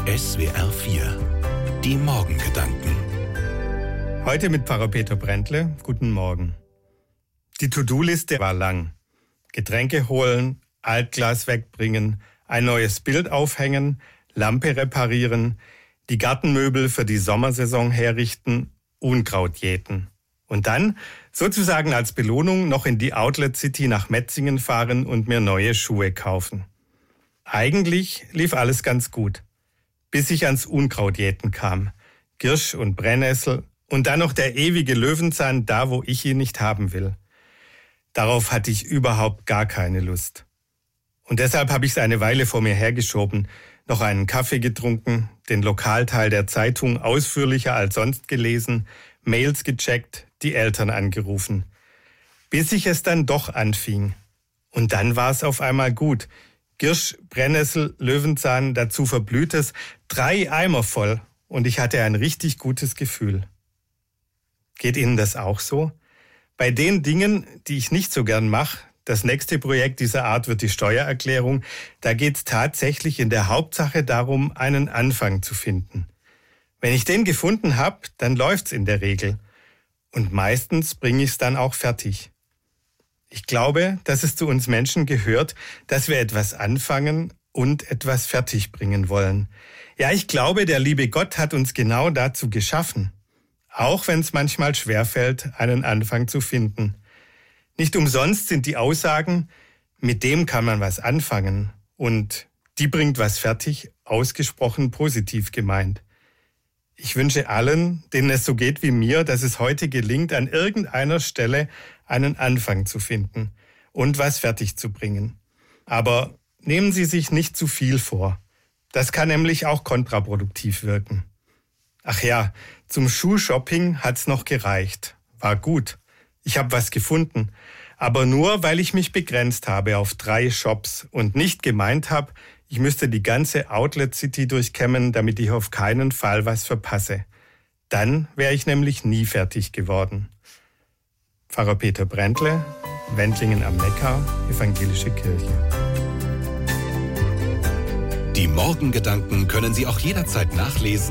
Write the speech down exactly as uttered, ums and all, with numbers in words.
S W R vier. Die Morgengedanken. Heute mit Pfarrer Peter Brändle. Guten Morgen. Die To-Do-Liste war lang. Getränke holen, Altglas wegbringen, ein neues Bild aufhängen, Lampe reparieren, die Gartenmöbel für die Sommersaison herrichten, Unkraut jäten. Und dann, sozusagen als Belohnung, noch in die Outlet City nach Metzingen fahren und mir neue Schuhe kaufen. Eigentlich lief alles ganz gut, bis ich ans Unkrautjäten kam. Girsch und Brennnessel und dann noch der ewige Löwenzahn da, wo ich ihn nicht haben will. Darauf hatte ich überhaupt gar keine Lust. Und deshalb habe ich es eine Weile vor mir hergeschoben, noch einen Kaffee getrunken, den Lokalteil der Zeitung ausführlicher als sonst gelesen, Mails gecheckt, die Eltern angerufen. Bis ich es dann doch anfing. Und dann war es auf einmal gut. Girsch, Brennnessel, Löwenzahn, dazu Verblühtes, drei Eimer voll. Und ich hatte ein richtig gutes Gefühl. Geht Ihnen das auch so? Bei den Dingen, die ich nicht so gern mache, das nächste Projekt dieser Art wird die Steuererklärung, da geht es tatsächlich in der Hauptsache darum, einen Anfang zu finden. Wenn ich den gefunden habe, dann läuft's in der Regel. Und meistens bringe ich es dann auch fertig. Ich glaube, dass es zu uns Menschen gehört, dass wir etwas anfangen und etwas fertig bringen wollen. Ja, ich glaube, der liebe Gott hat uns genau dazu geschaffen. Auch wenn es manchmal schwerfällt, einen Anfang zu finden. Nicht umsonst sind die Aussagen, mit dem kann man was anfangen und die bringt was fertig, ausgesprochen positiv gemeint. Ich wünsche allen, denen es so geht wie mir, dass es heute gelingt, an irgendeiner Stelle einen Anfang zu finden und was fertig zu bringen. Aber nehmen Sie sich nicht zu viel vor. Das kann nämlich auch kontraproduktiv wirken. Ach ja, zum Schuhshopping hat's noch gereicht. War gut. Ich habe was gefunden. Aber nur, weil ich mich begrenzt habe auf drei Shops und nicht gemeint habe, ich müsste die ganze Outlet City durchkämmen, damit ich auf keinen Fall was verpasse. Dann wäre ich nämlich nie fertig geworden. Pfarrer Peter Brändle, Wendlingen am Neckar, Evangelische Kirche. Die Morgengedanken können Sie auch jederzeit nachlesen